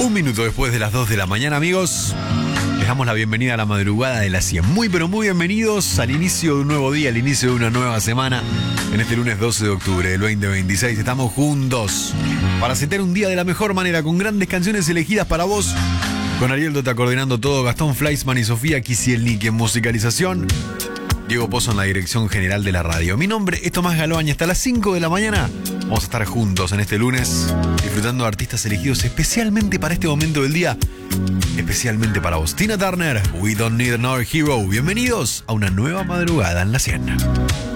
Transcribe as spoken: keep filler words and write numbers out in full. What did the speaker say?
Un minuto después de las dos de la mañana, amigos, les damos la bienvenida a la madrugada de las cien. Muy pero muy bienvenidos al inicio de un nuevo día, al inicio de una nueva semana. En este lunes doce de octubre del veinte veintiséis estamos juntos para setear un día de la mejor manera, con grandes canciones elegidas para vos. Con Ariel Dota coordinando todo, Gastón Fleischmann y Sofía Kisielnik en musicalización, Diego Pozo en la dirección general de la radio. Mi nombre es Tomás Galoaña. Hasta las cinco de la mañana vamos a estar juntos en este lunes, disfrutando de artistas elegidos especialmente para este momento del día, especialmente para vos. Tina Turner, We Don't Need Another Hero. Bienvenidos a una nueva madrugada en la cien.